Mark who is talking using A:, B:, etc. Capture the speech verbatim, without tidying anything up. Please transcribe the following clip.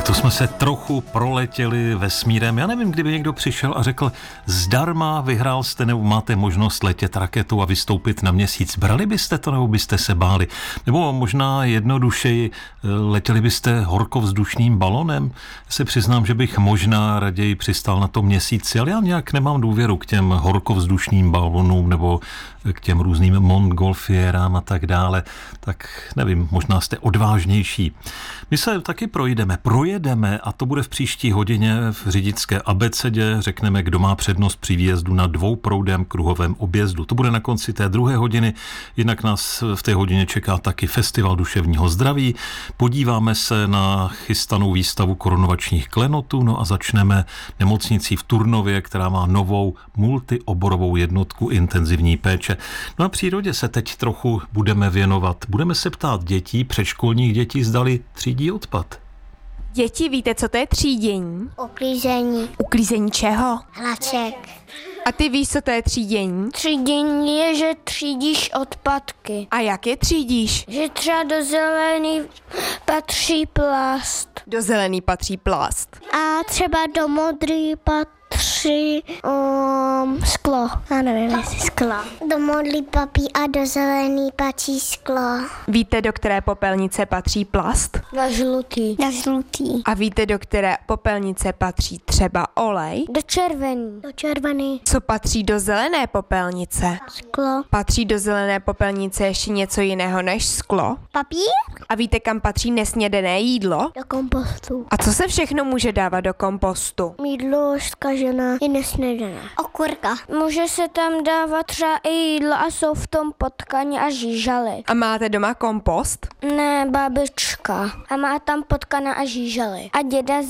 A: To jsme se trochu proletěli vesmírem. Já nevím, kdyby někdo přišel a řekl, zdarma vyhrál jste nebo máte možnost letět raketou a vystoupit na měsíc. Brali byste to nebo byste se báli? Nebo možná jednodušeji letěli byste horkovzdušným balonem? Já se přiznám, že bych možná raději přistál na tom měsíci, ale já nějak nemám důvěru k těm horkovzdušným balonům nebo k těm různým montgolfiérám a tak dále. Tak nevím, možná jste odvážnější. My se taky projdeme, projedeme a to bude v příští hodině v řidičské abecedě. Řekneme, kdo má přednost při výjezdu na dvouproudém kruhovém objezdu. To bude na konci té druhé hodiny. Jinak nás v té hodině čeká taky Festival duševního zdraví. Podíváme se na chystanou výstavu korunovačních klenotů, no a začneme nemocnicí v Turnově, která má novou multioborovou jednotku intenzivní péče. No a přírodě se teď trochu budeme věnovat. Budeme se ptát dětí, předškolních dětí, zdali třídí odpad.
B: Děti, víte, co to je třídění?
C: Uklízení.
B: Uklízení čeho?
C: Hlaček.
B: A ty víš, co to je třídění?
C: Třídění je, že třídíš odpadky.
B: A jak je třídíš?
C: Že třeba do zelený patří plast.
B: Do zelený patří plast.
C: A třeba do modrý patří um, sklo. Já nevím, jestli sklo. Do modrý papí a do zelený patří sklo.
B: Víte, do které popelnice patří plast?
C: Na žlutý. Na žlutý.
B: A víte, do které popelnice patří třeba olej?
C: Do červený. Do červený.
B: Co patří do zelené popelnice?
C: Sklo.
B: Patří do zelené popelnice ještě něco jiného než sklo?
C: Papír?
B: A víte, kam patří nesnědené jídlo?
C: Do kompostu.
B: A co se všechno může dávat do kompostu?
C: Jídlo zkažené je nesnědené. Okurka. Může se tam dávat třeba i jídlo a jsou v tom potkaně a žížaly.
B: A máte doma kompost?
C: Ne, babička. A má tam potkana a žížaly. A děda